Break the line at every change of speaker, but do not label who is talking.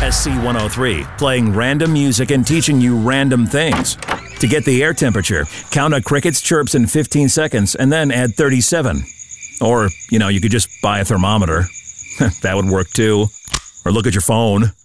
SC103, playing random music and teaching you random things. To get the air temperature, count a cricket's chirps in 15 seconds and then add 37. Or, you could just buy a thermometer. That would work too. Or look at your phone.